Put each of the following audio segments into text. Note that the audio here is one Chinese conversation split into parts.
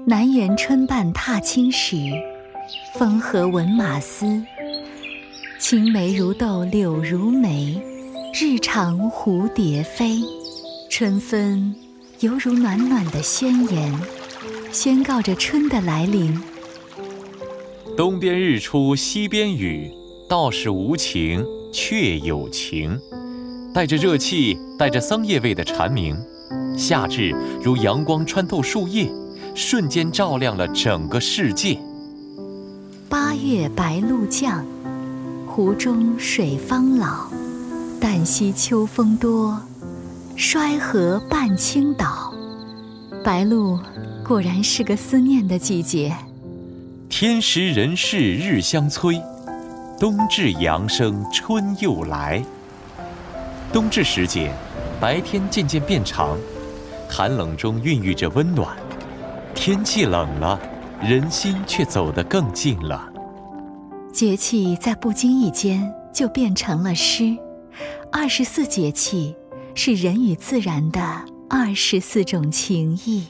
南园春半踏青时，风和闻马嘶。青梅如豆柳如眉，日长蝴蝶飞。春分犹如暖暖的宣言，宣告着春的来临。 东边日出西边雨，道是无晴却有晴。带着热气，带着桑叶味的蝉鸣，夏至如阳光穿透树叶，瞬间照亮了整个世界。 八月白露降，湖中水方老。旦夕秋风多，衰河半倾倒。白露果然是个思念的季节。 天时人事日相催，冬至阳生春又来。冬至时节，白天渐渐变长，寒冷中孕育着温暖。天气冷了，人心却走得更近了。 节气在不经意间就变成了诗。24节气是人与自然的24种情谊。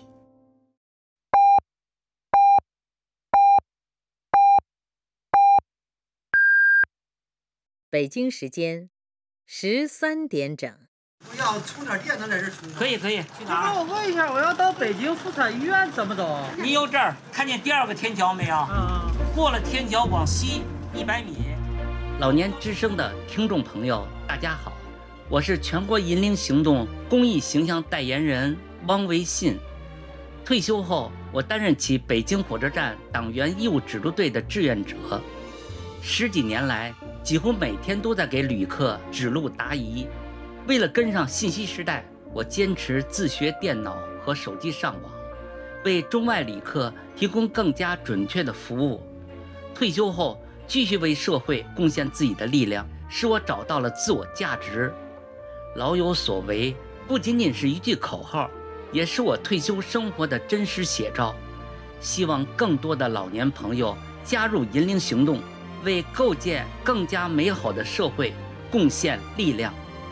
北京时间13点整。 我要充点电能在这充吗？ 可以，去哪儿？ 我问一下，我要到北京妇产医院怎么走？ 你有这儿看见第2个天桥没有？过了天桥往西100米。老年之声的听众朋友，大家好，我是全国银龄行动公益形象代言人汪维信。退休后，我担任起北京火车站党员义务指路队的志愿者，10几年来，几乎每天都在给旅客指路答疑。为了跟上信息时代，我坚持自学电脑和手机上网，为中外旅客提供更加准确的服务。退休后，继续为社会贡献自己的力量，使我找到了自我价值。老有所为不仅仅是一句口号，也是我退休生活的真实写照。希望更多的老年朋友加入银龄行动，为构建更加美好的社会贡献力量。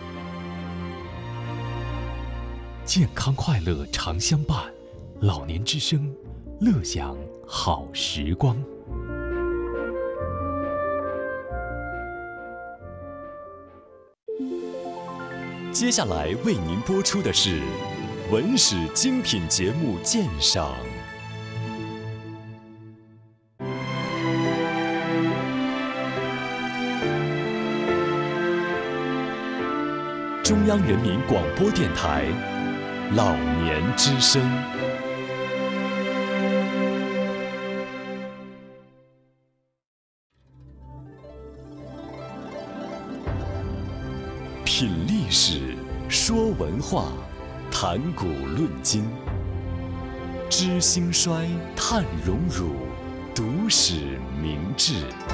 健康快乐常相伴，老年之声，乐享好时光。接下来为您播出的是文史精品节目鉴赏。中央人民广播电台老年之声。品历史，说文化，谈古论今，知兴衰，探荣辱，读史明智。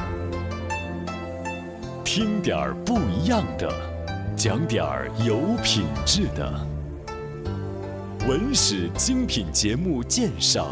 听点儿不一样的，讲点儿有品质的。文史精品节目鉴赏。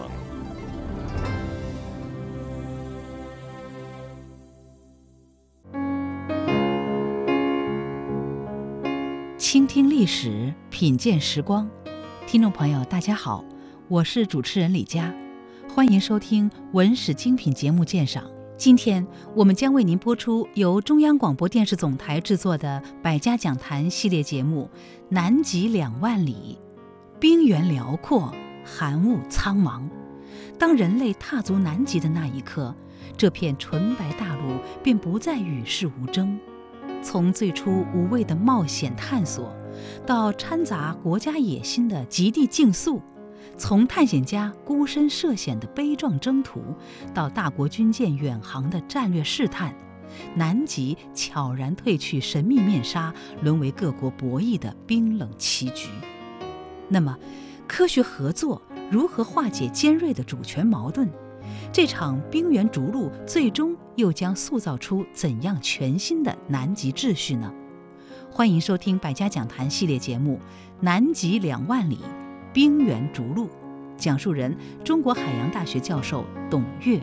倾听历史，品鉴时光。听众朋友大家好，我是主持人李佳，欢迎收听文史精品节目鉴赏。今天我们将为您播出由中央广播电视总台制作的百家讲坛系列节目《南极2万里》。冰原辽阔，寒雾苍茫。当人类踏足南极的那一刻，这片纯白大陆便不再与世无争。从最初无畏的冒险探索，到掺杂国家野心的极地竞速，从探险家孤身涉险的悲壮征途，到大国军舰远航的战略试探，南极悄然褪去神秘面纱，沦为各国博弈的冰冷棋局。那么，科学合作如何化解尖锐的主权矛盾？这场冰原逐鹿最终又将塑造出怎样全新的南极秩序呢？欢迎收听百家讲坛系列节目《南极2万里，冰原逐鹿》，讲述人中国海洋大学教授董岳。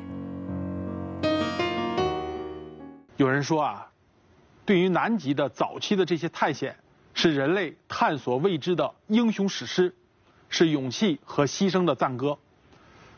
有人说啊，对于南极的早期的这些探险，是人类探索未知的英雄史诗，是勇气和牺牲的赞歌。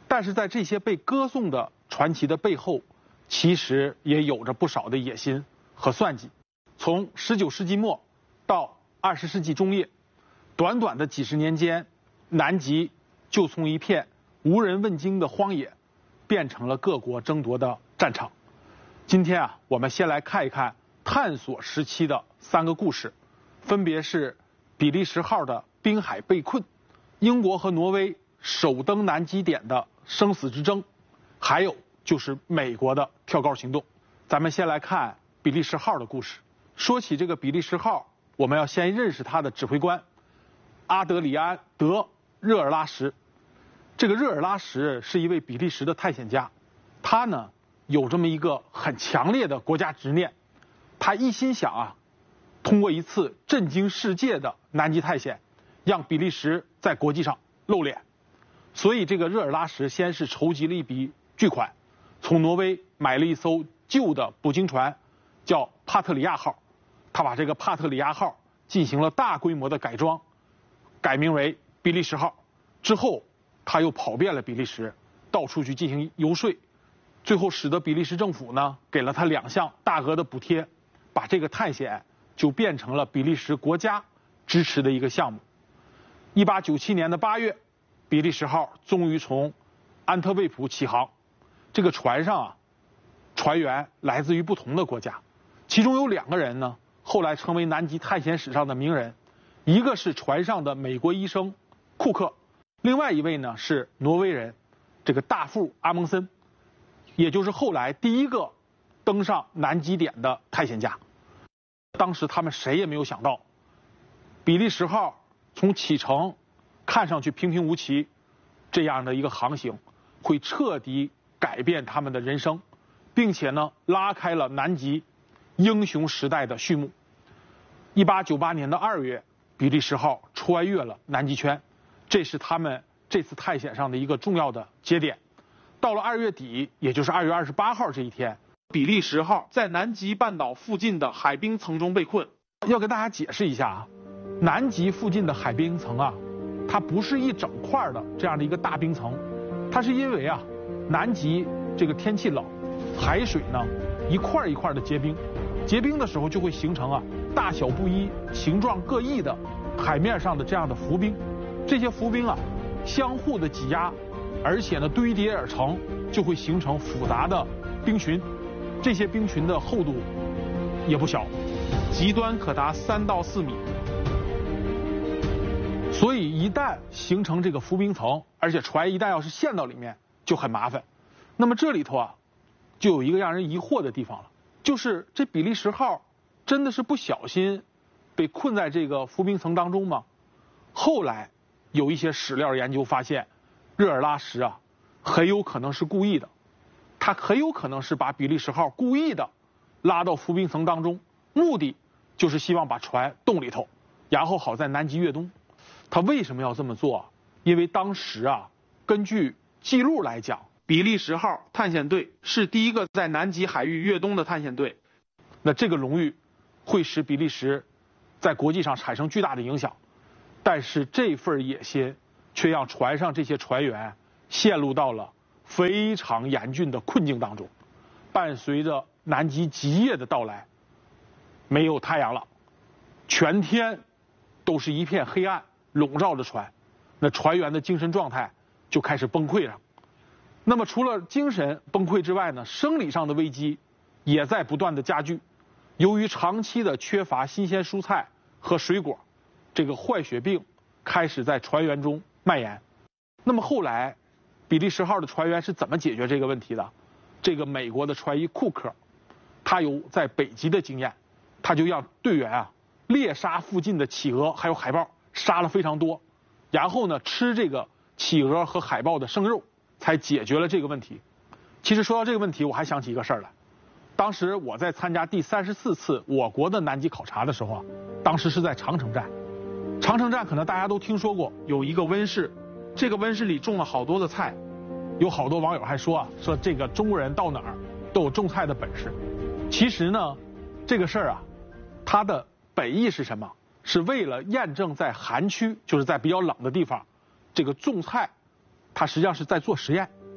但是在这些被歌颂的传奇的背后，其实也有着不少的野心和算计。从19世纪末到20世纪中叶，短短的几十年间，南极就从一片无人问津的荒野，变成了各国争夺的战场。今天啊，我们先来看一看探索时期的3个故事，分别是比利时号的滨海被困、英国和挪威首登南极点的生死之争，还有就是美国的跳高行动。咱们先来看比利时号的故事。说起这个比利时号，我们要先认识他的指挥官阿德里安·德·热尔拉什。这个热尔拉什是一位比利时的探险家，他呢有这么一个很强烈的国家执念，他一心想啊，通过一次震惊世界的南极探险，让比利时在国际上露脸。所以这个热尔拉什先是筹集了一笔巨款，从挪威买了一艘旧的捕鲸船，叫帕特里亚号。他把这个帕特里亚号进行了大规模的改装，改名为比利时号。之后他又跑遍了比利时，到处去进行游说，最后使得比利时政府呢给了他2项大额的补贴，把这个探险就变成了比利时国家支持的一个项目。1897年的8月，比利时号终于从安特卫普起航。这个船上啊，船员来自于不同的国家，其中有2个人呢后来成为南极探险史上的名人，一个是船上的美国医生库克，另外一位呢是挪威人这个大副阿蒙森，也就是后来第一个登上南极点的探险家。当时他们谁也没有想到，比利时号从启程看上去平平无奇这样的一个航行，会彻底改变他们的人生，并且呢拉开了南极英雄时代的序幕。1898年的2月，比利时号穿越了南极圈，这是他们这次探险上的一个重要的节点。到了2月底，也就是2月28号这一天，比利时号在南极半岛附近的海冰层中被困。要给大家解释一下啊，南极附近的海冰层啊，它不是一整块的这样的一个大冰层，它是因为啊，南极这个天气冷，海水呢一块一块的结冰，结冰的时候就会形成啊大小不一、形状各异的海面上的这样的浮冰。这些浮冰啊相互的挤压，而且呢堆叠而成，就会形成复杂的冰群。这些冰群的厚度也不小，极端可达3到4米。所以一旦形成这个浮冰层，而且船一旦要是陷到里面就很麻烦。那么这里头啊就有一个让人疑惑的地方了，就是这比利时号真的是不小心被困在这个浮冰层当中吗？后来有一些史料研究发现，热尔拉什啊很有可能是故意的，他很有可能是把比利时号故意的拉到浮冰层当中，目的就是希望把船冻里头，然后好在南极越冬。他为什么要这么做？因为当时啊，根据记录来讲，比利时号探险队是第一个在南极海域越冬的探险队。那这个荣誉会使比利时在国际上产生巨大的影响，但是这份野心却让船上这些船员陷入到了非常严峻的困境当中。伴随着南极极夜的到来，没有太阳了，全天都是一片黑暗笼罩着船，那船员的精神状态就开始崩溃了。那么除了精神崩溃之外呢，生理上的危机也在不断的加剧。由于长期的缺乏新鲜蔬菜和水果，这个坏血病开始在船员中蔓延。那么后来比利时号的船员是怎么解决这个问题的？这个美国的船医库克，他有在北极的经验，他就让队员啊猎杀附近的企鹅还有海豹，杀了非常多，然后呢吃这个企鹅和海豹的生肉，才解决了这个问题。其实说到这个问题，我还想起一个事儿来。当时我在参加第34次我国的南极考察的时候啊，当时是在长城站。长城站可能大家都听说过，有一个温室，这个温室里种了好多的菜，有好多网友还说啊，说这个中国人到哪儿都有种菜的本事。其实呢，这个事儿啊，它的本意是什么？是为了验证在寒区，就是在比较冷的地方，这个种菜，它实际上是在做实验。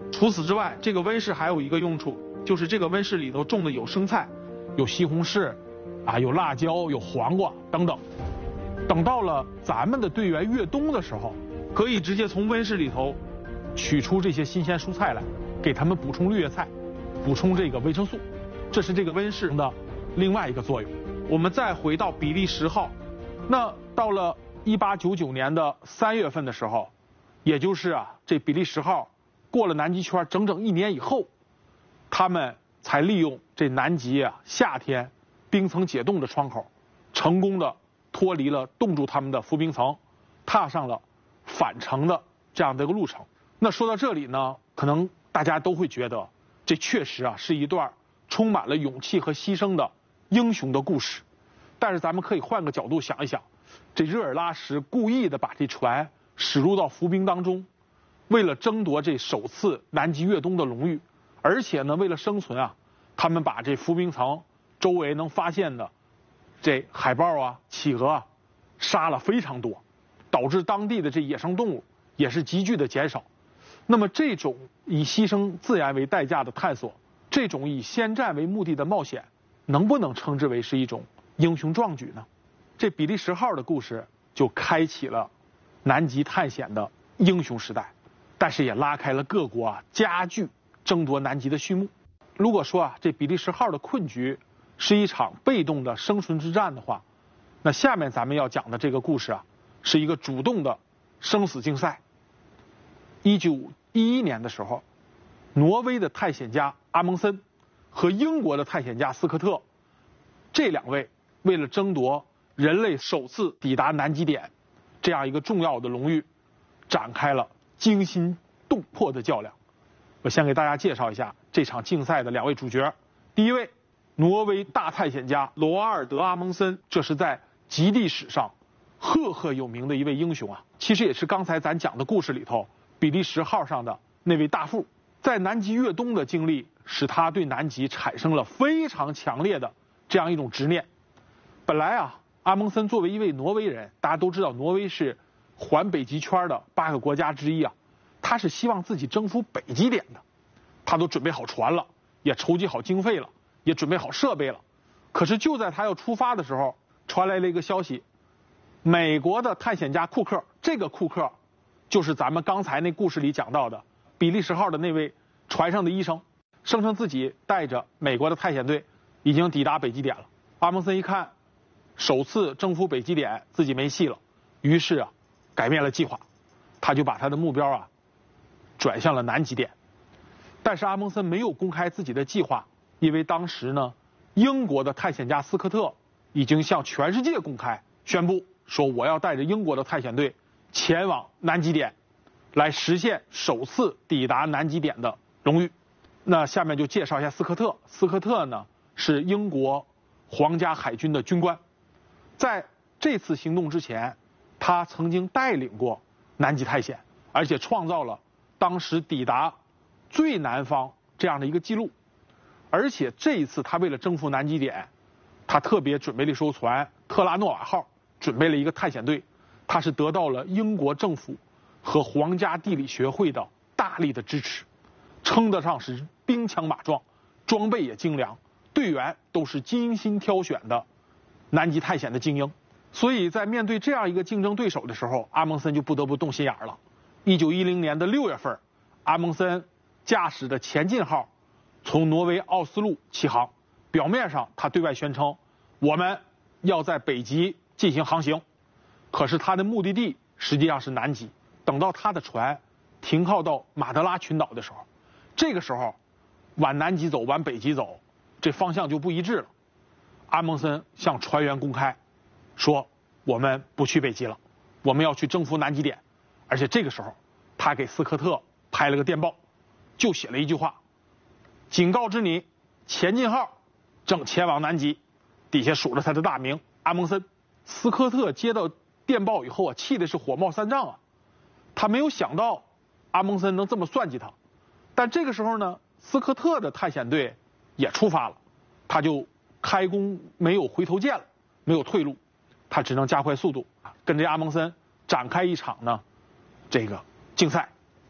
除此之外，这个温室还有一个用处，就是这个温室里头种的有生菜，有西红柿，有辣椒，有黄瓜等等。等到了咱们的队员越冬的时候，可以直接从温室里头取出这些新鲜蔬菜来，给他们补充绿叶菜，补充这个维生素。这是这个温室的另外一个作用。我们再回到比利时号，那到了1899年的3月份的时候，也就是这比利时号过了南极圈整整1年以后，他们才利用这南极夏天冰层解冻的窗口，成功的脱离了冻住他们的浮冰层，踏上了返程的这样的一个路程。那说到这里呢，可能大家都会觉得，这确实是一段充满了勇气和牺牲的英雄的故事。但是咱们可以换个角度想一想，这热尔拉什故意的把这船驶入到浮冰当中，为了争夺这首次南极越冬的荣誉，而且呢，为了生存他们把这浮冰层周围能发现的这海豹企鹅杀了非常多，导致当地的这野生动物也是急剧的减少。那么这种以牺牲自然为代价的探索，这种以先战为目的的冒险，能不能称之为是一种英雄壮举呢？这比利时号的故事就开启了南极探险的英雄时代，但是也拉开了各国加剧争夺南极的序幕。如果说这比利时号的困局是一场被动的生存之战的话，那下面咱们要讲的这个故事是一个主动的生死竞赛。1911年的时候，挪威的探险家阿蒙森和英国的探险家斯科特，这两位为了争夺人类首次抵达南极点这样一个重要的荣誉，展开了惊心动魄的较量。我先给大家介绍一下这场竞赛的两位主角。第一位，挪威大探险家罗瓦尔德·阿蒙森，这是在极地史上赫赫有名的一位英雄其实也是刚才咱讲的故事里头比利时号上的那位大副。在南极越冬的经历使他对南极产生了非常强烈的这样一种执念。本来阿蒙森作为一位挪威人，大家都知道挪威是环北极圈的8个国家之一他是希望自己征服北极点的，他都准备好船了，也筹集好经费了，也准备好设备了。可是就在他要出发的时候，传来了一个消息，美国的探险家库克，这个库克就是咱们刚才那故事里讲到的比利时号的那位船上的医生，声称自己带着美国的探险队已经抵达北极点了。阿蒙森一看首次征服北极点自己没戏了，于是改变了计划，他就把他的目标转向了南极点。但是阿蒙森没有公开自己的计划，因为当时呢，英国的探险家斯科特已经向全世界公开宣布说，我要带着英国的探险队前往南极点，来实现首次抵达南极点的荣誉。那下面就介绍一下斯科特。斯科特呢是英国皇家海军的军官，在这次行动之前，他曾经带领过南极探险，而且创造了当时抵达最南方这样的一个记录。而且这一次他为了征服南极点，他特别准备了一艘船特拉诺瓦号，准备了一个探险队。他是得到了英国政府和皇家地理学会的大力的支持，称得上是兵强马壮，装备也精良，队员都是精心挑选的南极探险的精英。所以在面对这样一个竞争对手的时候，阿蒙森就不得不动心眼了。1910年的6月份，阿蒙森驾驶的前进号从挪威奥斯陆起航，表面上他对外宣称我们要在北极进行航行，可是他的目的地实际上是南极。等到他的船停靠到马德拉群岛的时候，这个时候往南极走往北极走，这方向就不一致了。阿蒙森向船员公开说，我们不去北极了，我们要去征服南极点。而且这个时候他给斯科特拍了个电报，就写了一句话，警告之你，前进号正前往南极，底下数着他的大名阿蒙森。斯科特接到电报以后气的是火冒三丈他没有想到阿蒙森能这么算计他。但这个时候呢，斯科特的探险队也出发了，他就开弓没有回头箭了，没有退路，他只能加快速度，跟这阿蒙森展开一场呢这个竞赛。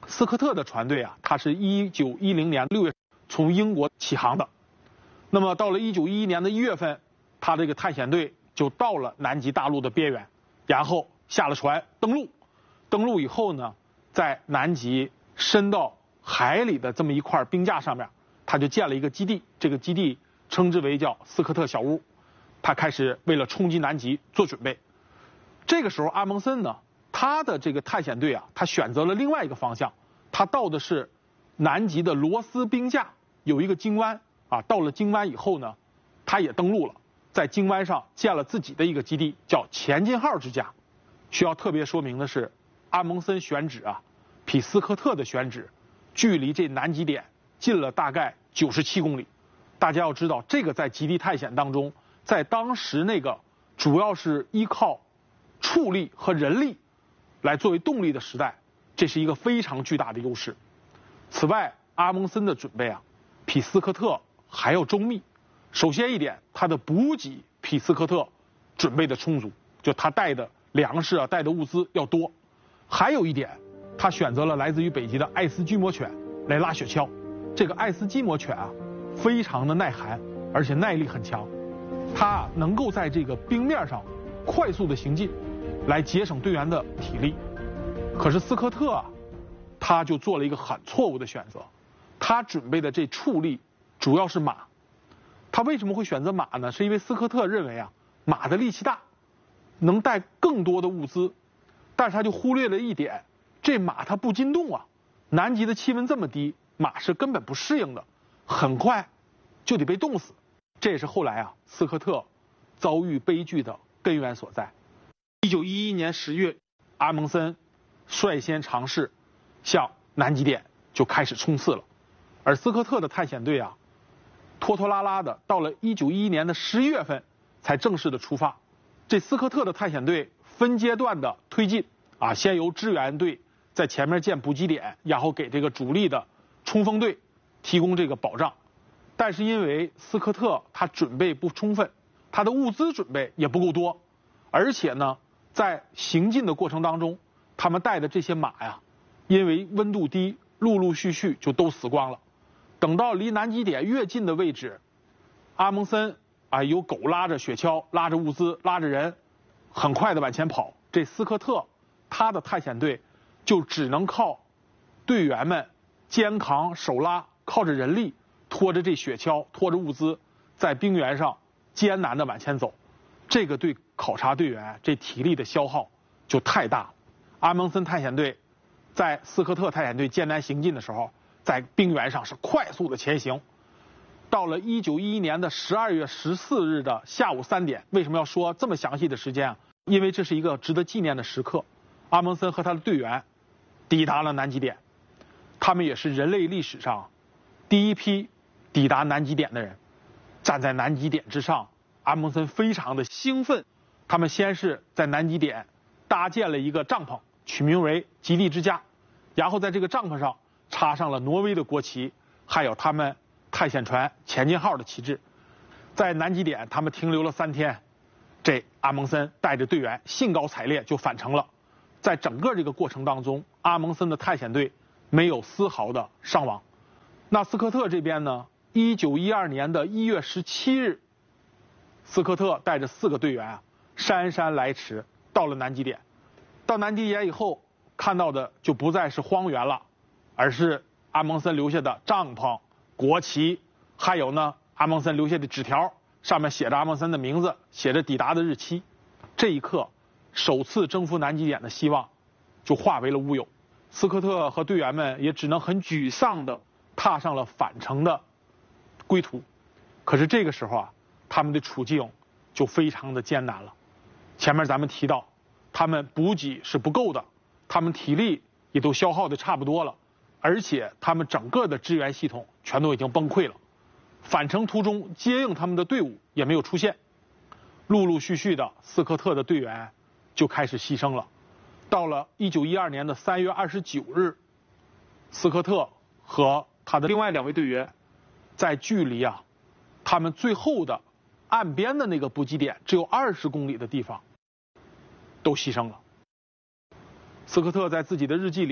斯科特的船队啊，他是1910年6月从英国起航的。那么到了1911年的1月份，他这个探险队就到了南极大陆的边缘，然后下了船登陆。登陆以后呢，在南极深到海里的这么一块冰架上面，他就建了一个基地，这个基地称之为叫斯科特小屋。他开始为了冲击南极做准备。这个时候，阿蒙森呢，他的这个探险队啊，他选择了另外一个方向，他到的是南极的罗斯冰架，有一个鲸湾啊。到了鲸湾以后呢，他也登陆了，在鲸湾上建了自己的一个基地，叫前进号之家。需要特别说明的是，阿蒙森选址啊，比斯科特的选址距离这南极点近了大概97公里。大家要知道，这个在极地探险当中，在当时那个主要是依靠畜力和人力来作为动力的时代，这是一个非常巨大的优势。此外，阿蒙森的准备啊，比斯科特还要周密。首先一点，他的补给比斯科特准备的充足，就他带的粮食啊，带的物资要多。还有一点，他选择了来自于北极的爱斯基摩犬来拉雪橇。这个爱斯基摩犬啊，非常的耐寒，而且耐力很强，它能够在这个冰面上快速的行进，来节省队员的体力。可是斯科特啊，他就做了一个很错误的选择，他准备的这畜力主要是马。他为什么会选择马呢？是因为斯科特认为啊，马的力气大，能带更多的物资，但是他就忽略了一点，这马它不筋动啊，南极的气温这么低，马是根本不适应的，很快就得被冻死。这也是后来啊，斯科特遭遇悲剧的根源所在。1911年10月，阿蒙森率先尝试向南极点就开始冲刺了，而斯科特的探险队啊，拖拖拉拉的到了1911年的11月份才正式的出发。这斯科特的探险队分阶段的推进啊，先由支援队在前面建补给点，然后给这个主力的冲锋队提供这个保障。但是因为斯科特他准备不充分，他的物资准备也不够多，而且呢，在行进的过程当中，他们带的这些马呀，因为温度低，陆陆续续就都死光了。等到离南极点越近的位置，阿蒙森啊，有狗拉着雪橇，拉着物资，拉着人，很快的往前跑。这斯科特他的探险队就只能靠队员们肩扛手拉，靠着人力拖着这雪橇，拖着物资，在冰原上艰难的往前走。这个对考察队员这体力的消耗就太大了。阿蒙森探险队在斯科特探险队艰难行进的时候，在冰原上是快速的前行。到了1911年的12月14日的下午3点，为什么要说这么详细的时间啊？因为这是一个值得纪念的时刻。阿蒙森和他的队员抵达了南极点，他们也是人类历史上第一批抵达南极点的人。站在南极点之上，阿蒙森非常的兴奋。他们先是在南极点搭建了一个帐篷，取名为极地之家，然后在这个帐篷上插上了挪威的国旗，还有他们探险船前进号的旗帜。在南极点他们停留了3天，这阿蒙森带着队员兴高采烈就返程了。在整个这个过程当中，阿蒙森的探险队没有丝毫的伤亡。那斯科特这边呢，1912年的1月17日，斯科特带着4个队员啊，姗姗来迟到了南极点。到南极点以后，看到的就不再是荒原了，而是阿蒙森留下的帐篷、国旗，还有呢阿蒙森留下的纸条，上面写着阿蒙森的名字，写着抵达的日期。这一刻，首次征服南极点的希望就化为了乌有。斯科特和队员们也只能很沮丧地踏上了返程的归途。可是这个时候啊，他们的处境就非常的艰难了。前面咱们提到，他们补给是不够的，他们体力也都消耗的差不多了，而且他们整个的支援系统全都已经崩溃了。返程途中接应他们的队伍也没有出现，陆陆续续的斯科特的队员就开始牺牲了。到了1912年的3月29日，斯科特和他的另外2位队员在距离啊他们最后的岸边的那个补给点只有20公里的地方都牺牲了。斯科特在自己的日记里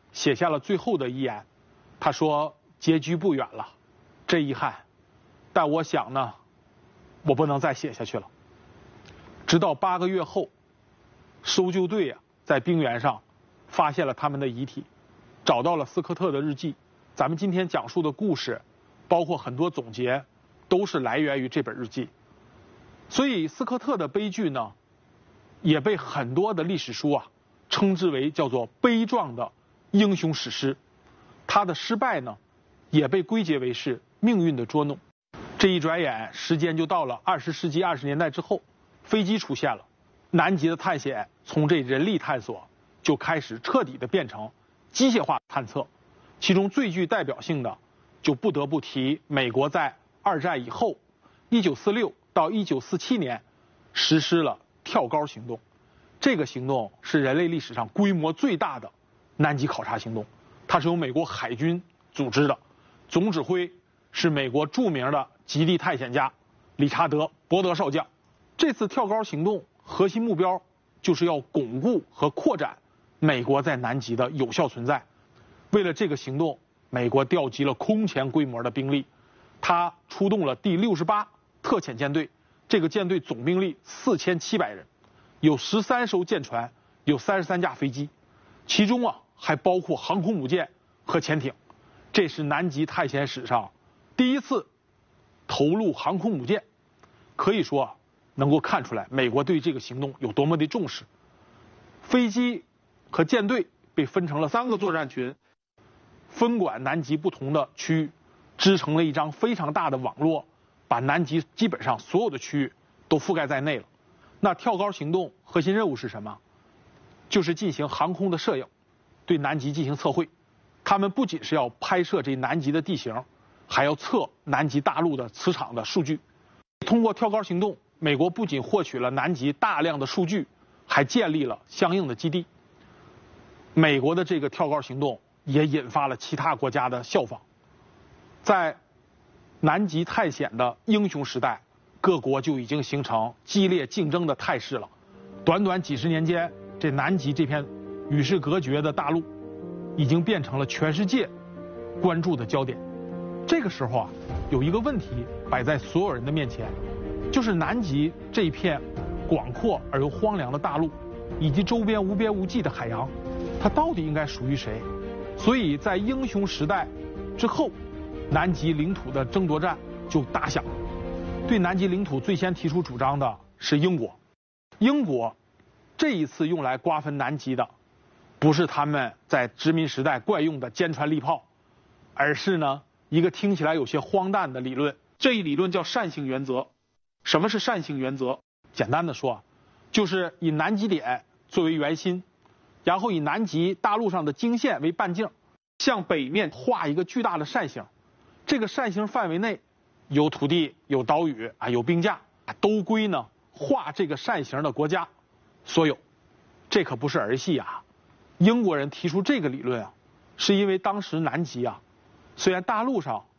写下了最后的遗言。他说：“结局不远了，真遗憾，但我想呢，我不能再写下去了。”直到8个月后，搜救队在冰原上发现了他们的遗体，找到了斯科特的日记。咱们今天讲述的故事，包括很多总结，都是来源于这本日记。所以斯科特的悲剧呢，也被很多的历史书称之为叫做悲壮的英雄史诗。他的失败呢，也被归结为是命运的捉弄。这一转眼，时间就到了20世纪20年代之后，飞机出现了，南极的探险从这人力探索就开始彻底的变成机械化探测。其中最具代表性的，就不得不提美国在2战以后，1946到1947年实施了跳高行动。这个行动是人类历史上规模最大的南极考察行动，它是由美国海军组织的，总指挥是美国著名的极地探险家理查德·伯德少将。这次跳高行动核心目标就是要巩固和扩展美国在南极的有效存在。为了这个行动，美国调集了空前规模的兵力，他出动了第68特遣舰队，这个舰队总兵力4700人，有13艘舰船，有33架飞机，其中还包括航空母舰和潜艇。这是南极探险史上第一次投入航空母舰，可以说能够看出来美国对这个行动有多么的重视。飞机和舰队被分成了3个作战群，分管南极不同的区域，织成了一张非常大的网络，把南极基本上所有的区域都覆盖在内了。那跳高行动核心任务是什么？就是进行航空的摄影，对南极进行测绘。他们不仅是要拍摄这南极的地形，还要测南极大陆的磁场的数据。通过跳高行动，美国不仅获取了南极大量的数据，还建立了相应的基地。美国的这个跳高行动也引发了其他国家的效仿。在南极探险的英雄时代，各国就已经形成激烈竞争的态势了。短短几十年间，这南极这片与世隔绝的大陆，已经变成了全世界关注的焦点。这个时候有一个问题摆在所有人的面前，就是南极这一片广阔而又荒凉的大陆，以及周边无边无际的海洋，它到底应该属于谁？所以在英雄时代之后，南极领土的争夺战就打响。对南极领土最先提出主张的是英国。英国这一次用来瓜分南极的，不是他们在殖民时代惯用的坚船利炮，而是呢一个听起来有些荒诞的理论。这一理论叫扇形原则。什么是扇形原则？简单的说，就是以南极点作为圆心，然后以南极大陆上的经线为半径，向北面画一个巨大的扇形。这个扇形范围内有土地、有岛屿有冰架，都归呢画这个扇形的国家所有。这可不是儿戏英国人提出这个理论是因为当时南极虽然大陆上